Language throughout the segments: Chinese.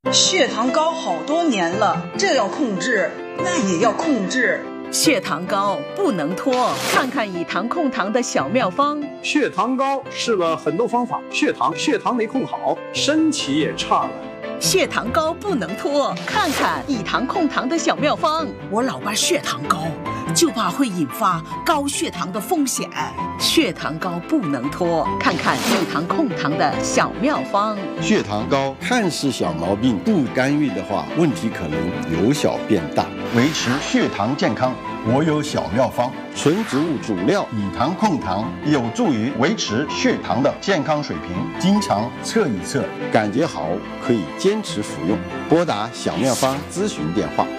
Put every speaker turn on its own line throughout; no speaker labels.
血糖高好多年了，这要控制，那也要控制。
血糖高不能拖，看看以糖控糖的小妙方。
血糖高试了很多方法，血糖没控好，身体也差了。
血糖高不能拖，看看以糖控糖的小妙方。
我老爸血糖高，就怕会引发高血糖的风险。
血糖高不能拖，看看以糖控糖的小妙方。
血糖高看似小毛病，不干预的话，问题可能由小变大。维持血糖健康，我有小妙方：纯植物主料以糖控糖，有助于维持血糖的健康水平。经常测一测，感觉好可以坚持服用。拨打小妙方咨询电话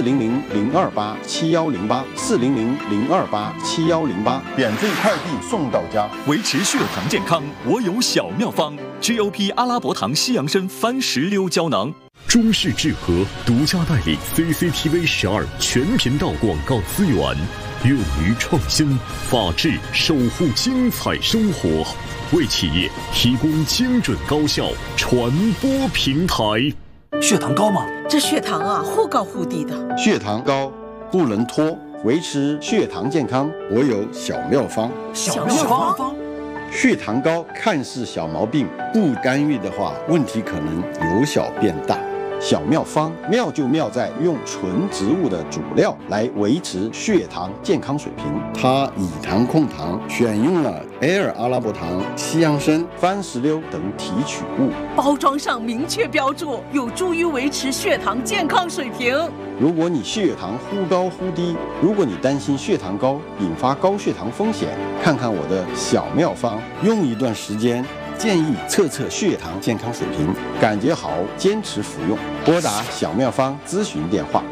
：400-028-7108，400-028-7108，免费快递送到家。
维持血糖健康，我有小妙方：GOP 阿拉伯糖西洋参番石榴胶囊。
中视智和独家代理 CCTV 12全频道广告资源，勇于创新，法治守护精彩生活，为企业提供精准高效传播平台。
血糖高吗？
这血糖啊，忽高忽低的。
血糖高不能拖，维持血糖健康，我有小妙方。
小妙方。
血糖高看似小毛病，不干预的话，问题可能由小变大。小妙方妙就妙在用纯植物的主料来维持血糖健康水平。它以糖控糖，选用了Air阿拉伯糖、西洋参、番石榴等提取物，
包装上明确标注，有助于维持血糖健康水平。
如果你血糖忽高忽低，如果你担心血糖高引发高血糖风险，看看我的小妙方，用一段时间，建议测测血糖健康水平，感觉好坚持服用。拨打小妙方咨询电话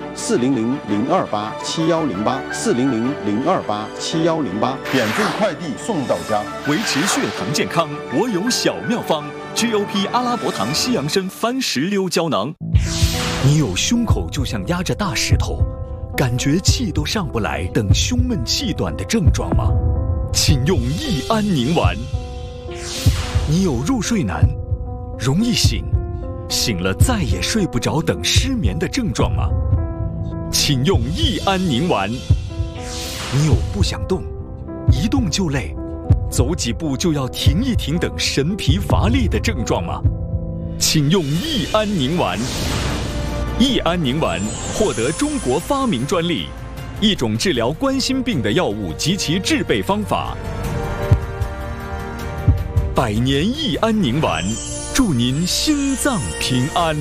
：400-028-7108，400-028-7108，免费快递送到家。
维持血糖健康，我有小妙方：GOP 阿拉伯糖西洋参番石榴胶囊。你有胸口就像压着大石头，感觉气都上不来等胸闷气短的症状吗？请用益安宁丸。你有入睡难、容易醒了再也睡不着等失眠的症状吗？请用益安宁丸。你有不想动、一动就累、走几步就要停一停等神疲乏力的症状吗？请用益安宁丸。益安宁丸获得中国发明专利，一种治疗冠心病的药物及其制备方法。100年益安宁丸，祝您心脏平安。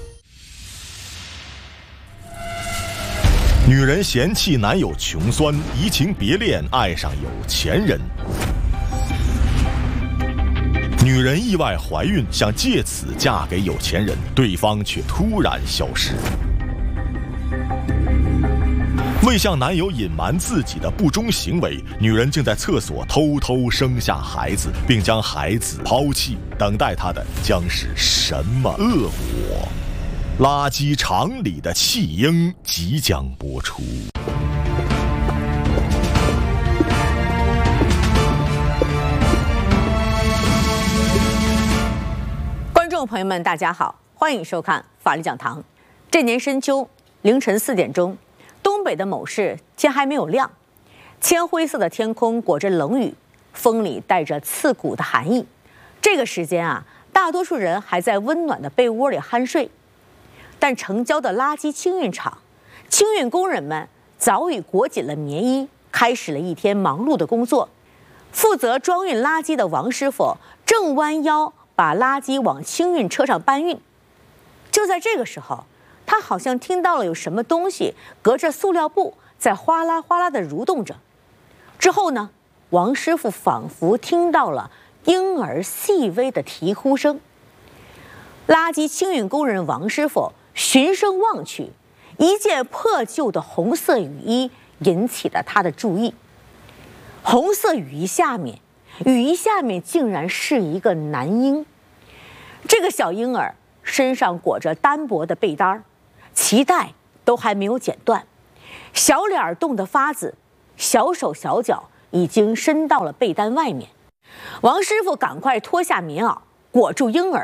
女人嫌弃男友穷酸，移情别恋，爱上有钱人。女人意外怀孕，想借此嫁给有钱人，对方却突然消失。为向男友隐瞒自己的不忠行为，女人竟在厕所偷偷生下孩子，并将孩子抛弃，等待她的将是什么恶果？垃圾场里的弃婴即将播出。
观众朋友们，大家好，欢迎收看法律讲堂。这年深秋凌晨4点钟，东北的某市天还没有亮，铅灰色的天空裹着冷雨，风里带着刺骨的寒意。这个时间啊，大多数人还在温暖的被窝里酣睡，但城郊的垃圾清运厂，清运工人们早已裹紧了棉衣，开始了一天忙碌的工作。负责装运垃圾的王师傅正弯腰把垃圾往清运车上搬运。就在这个时候，他好像听到了有什么东西隔着塑料布在哗啦哗啦地蠕动着。之后呢，王师傅仿佛听到了婴儿细微的啼哭声。垃圾清运工人王师傅循声望去，一件破旧的红色雨衣引起了他的注意。红色雨衣下面竟然是一个男婴。这个小婴儿身上裹着单薄的被单，脐带都还没有剪断，小脸冻得发紫，小手小脚已经伸到了被单外面。王师傅赶快脱下棉袄裹住婴儿，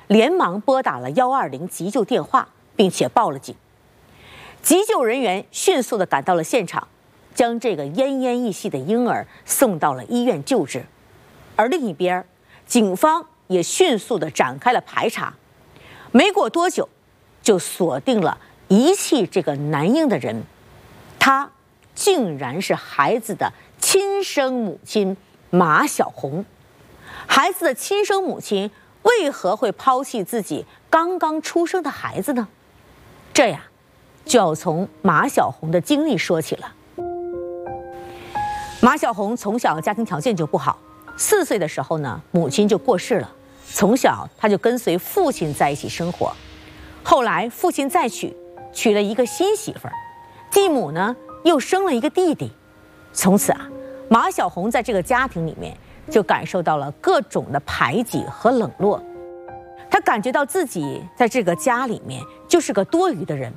连忙拨打了120急救电话，并且报了警。急救人员迅速地赶到了现场，将这个奄奄一息的婴儿送到了医院救治。而另一边，警方也迅速地展开了排查，没过多久，就锁定了遗弃这个男婴的人，他竟然是孩子的亲生母亲马小红。孩子的亲生母亲为何会抛弃自己刚刚出生的孩子呢？这呀，就要从马小红的经历说起了。马小红从小家庭条件就不好，4岁的时候呢，母亲就过世了。从小他就跟随父亲在一起生活，后来父亲再娶了一个新媳妇儿，继母呢又生了一个弟弟。从此啊，马小红在这个家庭里面就感受到了各种的排挤和冷落。他感觉到自己在这个家里面就是个多余的人，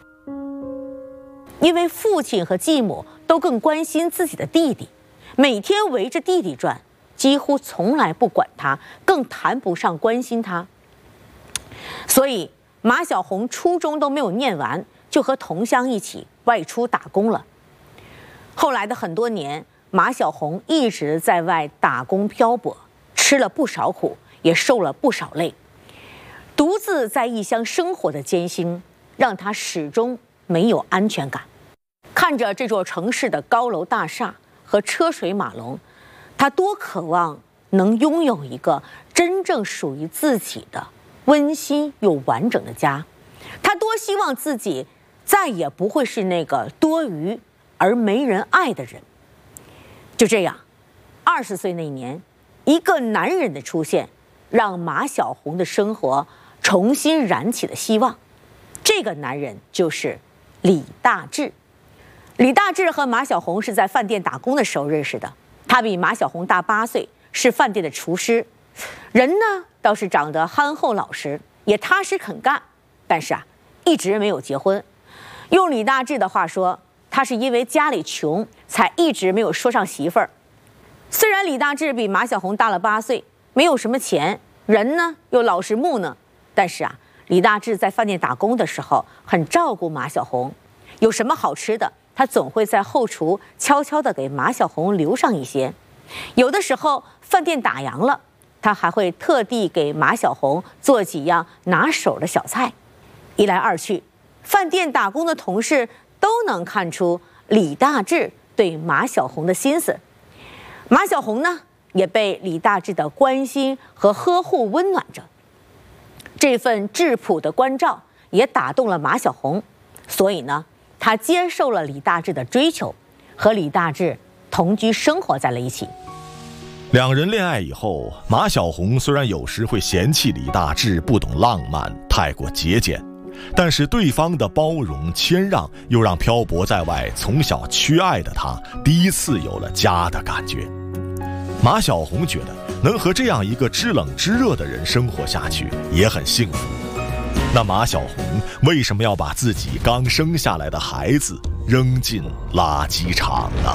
因为父亲和继母都更关心自己的弟弟，每天围着弟弟转，几乎从来不管他，更谈不上关心他。所以马小红初中都没有念完，就和同乡一起外出打工了。后来的很多年，马小红一直在外打工漂泊，吃了不少苦，也受了不少累。独自在异乡生活的艰辛，让他始终没有安全感。看着这座城市的高楼大厦和车水马龙，他多渴望能拥有一个真正属于自己的温馨又完整的家。他多希望自己再也不会是那个多余而没人爱的人。就这样，20岁那年，一个男人的出现，让马小红的生活重新燃起了希望。这个男人就是李大志。李大志和马小红是在饭店打工的时候认识的，他比马小红大8岁，是饭店的厨师。人呢倒是长得憨厚老实，也踏实肯干，但是一直没有结婚。用李大志的话说，他是因为家里穷才一直没有说上媳妇儿。虽然李大志比马小红大了8岁，没有什么钱，人呢又老实木讷，但是李大志在饭店打工的时候很照顾马小红，有什么好吃的，他总会在后厨悄悄地给马小红留上一些。有的时候饭店打烊了，他还会特地给马小红做几样拿手的小菜。一来二去，饭店打工的同事都能看出李大志对马小红的心思。马小红呢，也被李大志的关心和呵护温暖着。这份质朴的关照也打动了马小红，所以呢，他接受了李大志的追求，和李大志同居生活在了一起。
两人恋爱以后，马小红虽然有时会嫌弃李大志不懂浪漫，太过节俭，但是对方的包容谦让，又让漂泊在外从小缺爱的他第一次有了家的感觉。马小红觉得能和这样一个知冷知热的人生活下去也很幸福。那马小红为什么要把自己刚生下来的孩子扔进垃圾场呢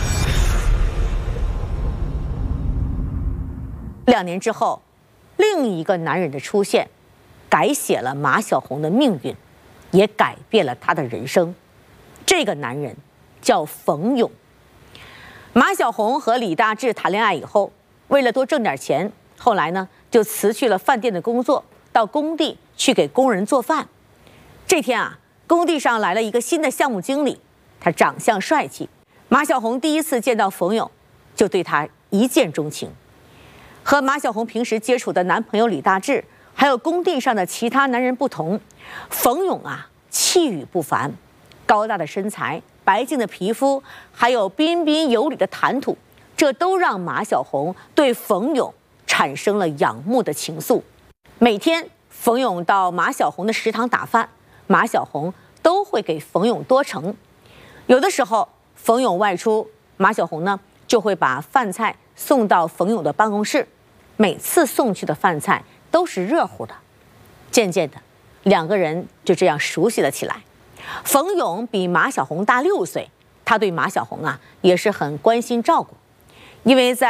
？2年之后，另一个男人的出现，改写了马小红的命运，也改变了她的人生。这个男人叫冯勇。马小红和李大志谈恋爱以后，为了多挣点钱，后来呢就辞去了饭店的工作，到工地去给工人做饭。这天工地上来了一个新的项目经理，他长相帅气。马小红第一次见到冯勇，就对他一见钟情。和马小红平时接触的男朋友李大志，还有工地上的其他男人不同，冯勇气宇不凡，高大的身材，白净的皮肤，还有彬彬有礼的谈吐，这都让马小红对冯勇产生了仰慕的情愫。每天冯勇到马小红的食堂打饭，马小红都会给冯勇多盛。有的时候冯勇外出，马小红呢就会把饭菜送到冯勇的办公室，每次送去的饭菜都是热乎的。渐渐的，2个人就这样熟悉了起来。冯勇比马小红大6岁，他对马小红也是很关心照顾，因为在